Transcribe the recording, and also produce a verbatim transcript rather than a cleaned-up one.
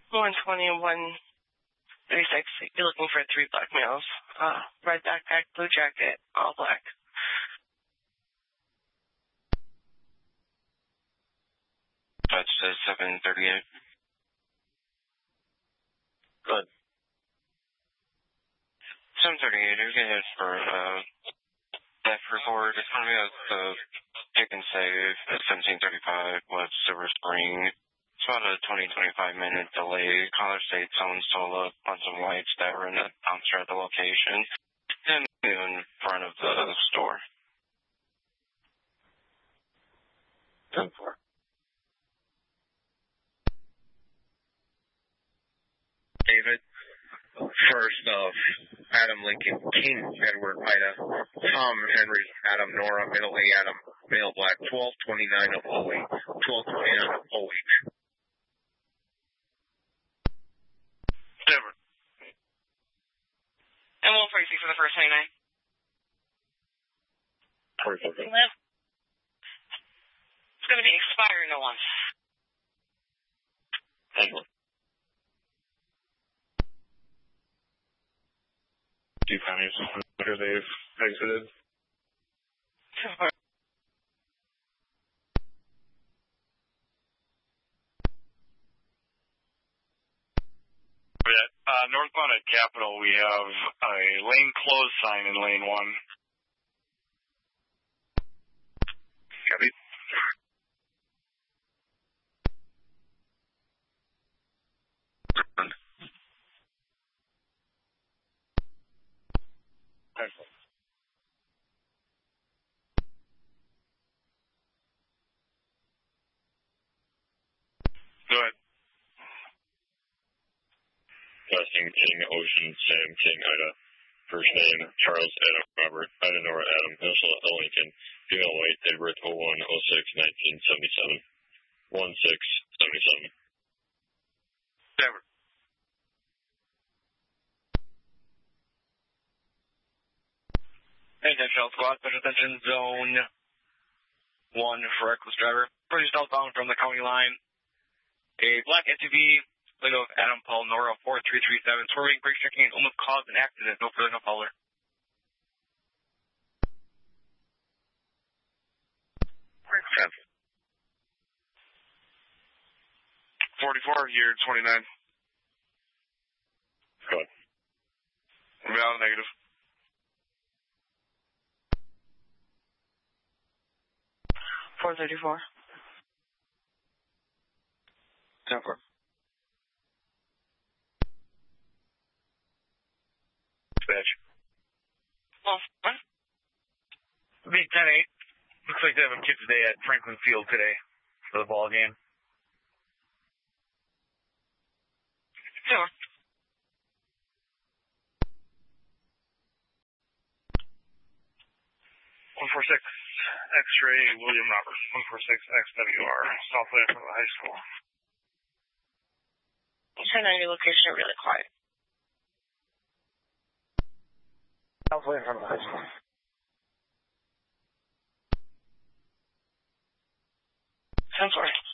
one twenty and one thirty-six. You're looking for three black males. Uh, red backpack, blue jacket, all black. That's uh, seven thirty-eight. Good. seven thirty-eight, you're getting it for uh, theft report. It's going to be at the Pick and Save at seventeen thirty-five West Silver Spring. It's about a twenty to twenty-five minute delay. Caller states someone stole a bunch of lights that were in the dumpster at the location and in front of the store. ten four. David. First off, Adam Lincoln, King Edward Ida, Tom Henry, Adam Nora, Middle A Adam, Male Black, twelve twenty-nine of oh eight, twelve twenty-nine of oh eight. Denver. And one forty-six for the first twenty-nine. forty-four. It's going to be expiring no one. ten four. Two counties after they've exited. Uh, northbound at Capitol, we have a lane closed sign in lane one. Copy. Excellent. Go ahead. Testing King Ocean, Sam King Ida. First name Charles Adam Robert, Ida Nora Adam, initial Ellington, female white, date of birth oh one oh six nineteen seventy-seven. one six seventy-seven. Denver. Attention squad, special attention zone one for reckless driver. Pretty southbound from the county line. A black S U V, window of Adam Paul Nora four three three seven, swerving, brake checking, and almost caused an accident. No further, no follower. forty-four, year twenty-nine. Go ahead. We'll be out of negative. four thirty-four. ten four. Dispatch. Well, what? Big ten eight. Looks like they have a kid today at Franklin Field today for the ball game. Sure. one four six, X-ray, William Roberts, one four six X W R, Southland from the high school. Turn on your location really quiet. Southland from the high school. ten four.